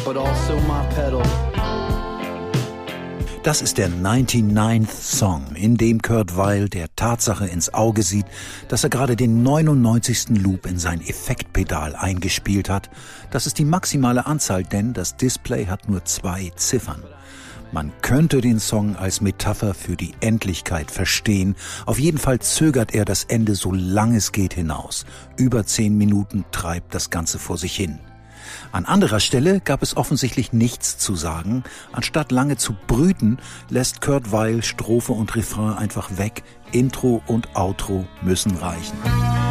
but also my pedal. Das ist der 99th Song, in dem Kurt Weill der Tatsache ins Auge sieht, dass er gerade den 99. Loop in sein Effektpedal eingespielt hat. Das ist die maximale Anzahl, denn das Display hat nur 2 Ziffern. Man könnte den Song als Metapher für die Endlichkeit verstehen. Auf jeden Fall zögert er das Ende so lange es geht hinaus. Über 10 Minuten treibt das Ganze vor sich hin. An anderer Stelle gab es offensichtlich nichts zu sagen. Anstatt lange zu brüten, lässt Kurt Weill Strophe und Refrain einfach weg. Intro und Outro müssen reichen.